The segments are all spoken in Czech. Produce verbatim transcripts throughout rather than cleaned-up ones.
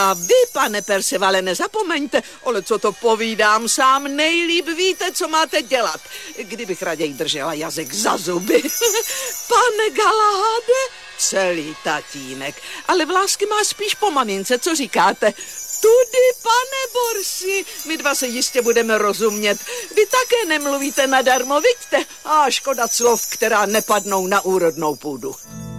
A vy, pane Percevale, nezapomeňte, ale co to povídám, sám nejlíp víte, co máte dělat. Kdybych raději držela jazyk za zuby. Pane Galahade, celý tatínek, ale vlásky má spíš po mamince, co říkáte? Tudy, pane Borsi, my dva se jistě budeme rozumět. Vy také nemluvíte nadarmo, vidíte? A škoda slov, která nepadnou na úrodnou půdu.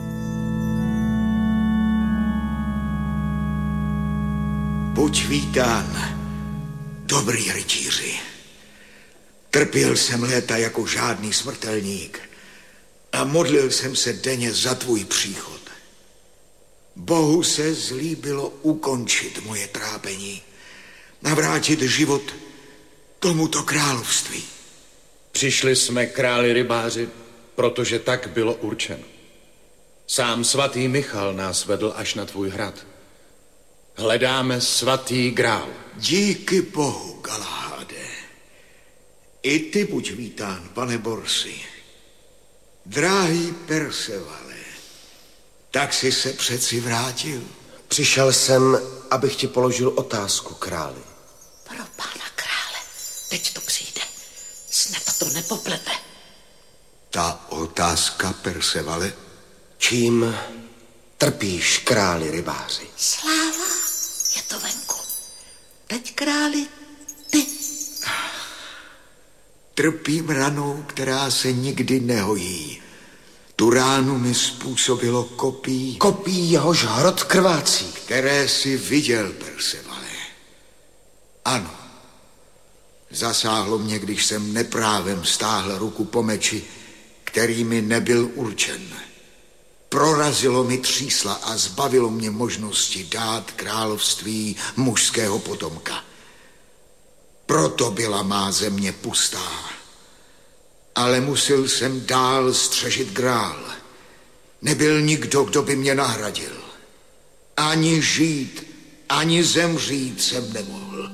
Buď vítán, dobrý rytíři. Trpěl jsem léta jako žádný smrtelník a modlil jsem se denně za tvůj příchod. Bohu se zlíbilo ukončit moje trápení, navrátit život tomuto království. Přišli jsme, králi rybáři, protože tak bylo určeno. Sám svatý Michal nás vedl až na tvůj hrad. Hledáme svatý grál. Díky Bohu, Galahade. I ty buď vítán, pane Borsi. Drahý Percevale, tak jsi se přeci vrátil. Přišel jsem, abych ti položil otázku, králi. Pro pána krále, teď to přijde. Snad to nepoplete. Ta otázka, Percevale? Čím trpíš, králi rybáři? Sláva, je to venku. Teď, králi, ty. Trpím ranou, která se nikdy nehojí. Tu ránu mi způsobilo kopí. Kopí, jehož hrot krvácí. Které jsi viděl, Percevale. Ano. Zasáhlo mě, když jsem neprávem stáhl ruku po meči, který mi nebyl určen. Prorazilo mi třísla a zbavilo mě možnosti dát království mužského potomka. Proto byla má země pustá. Ale musel jsem dál střežit grál. Nebyl nikdo, kdo by mě nahradil. Ani žít, ani zemřít jsem nemohl.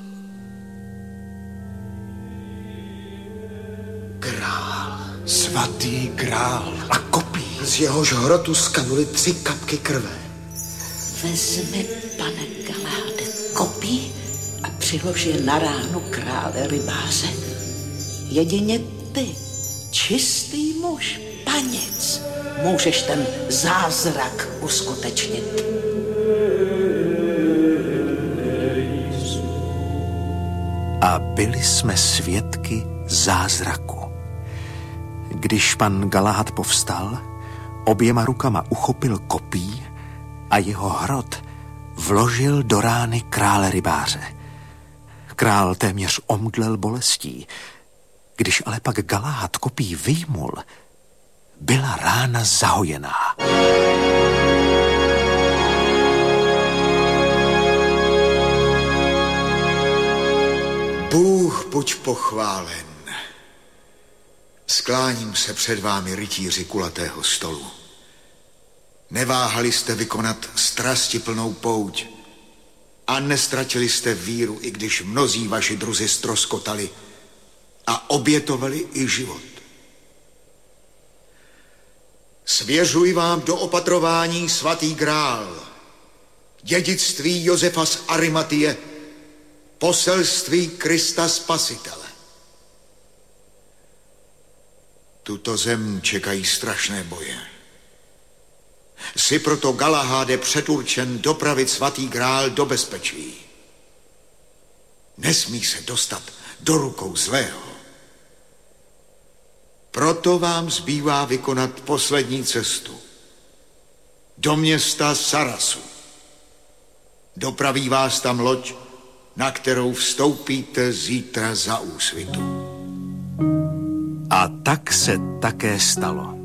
Grál. Svatý grál. A kopí. Z jehož hrotu skanuly tři kapky krve. Vezmi, pane Galahade, kopí a přilož je na ránu krále rybáře. Jedině ty, čistý muž, paněc, můžeš ten zázrak uskutečnit. A byli jsme svědky zázraku. Když pan Galahad povstal, oběma rukama uchopil kopí a jeho hrot vložil do rány krále rybáře. Král téměř omdlel bolestí. Když ale pak Galahad kopí vyjmul, byla rána zahojená. Bůh buď pochválen. Skláním se před vámi, rytíři kulatého stolu. Neváhali jste vykonat strastiplnou pouť a nestratili jste víru, i když mnozí vaši druzi ztroskotali a obětovali i život. Svěřuji vám do opatrování svatý grál, dědictví Josefa z Arimatie, poselství Krista Spasitele. Tuto zem čekají strašné boje. Jsi proto, Galahade, předurčen dopravit svatý grál do bezpečí. Nesmí se dostat do rukou zlého. Proto vám zbývá vykonat poslední cestu. Do města Sarasu. Dopraví vás tam loď, na kterou vstoupíte zítra za úsvitu. A tak se také stalo.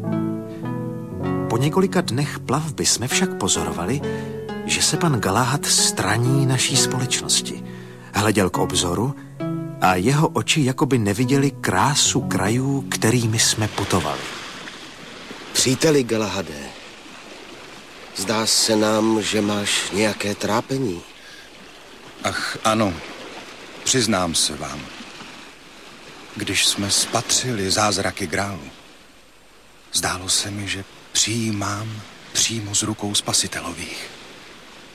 Po několika dnech plavby jsme však pozorovali, že se pan Galahad straní naší společnosti. Hleděl k obzoru a jeho oči jakoby neviděli krásu krajů, kterými jsme putovali. Příteli Galahade, zdá se nám, že máš nějaké trápení. Ach, ano, přiznám se vám. Když jsme spatřili zázraky grálu, zdálo se mi, že přijímám přímo z rukou spasitelových.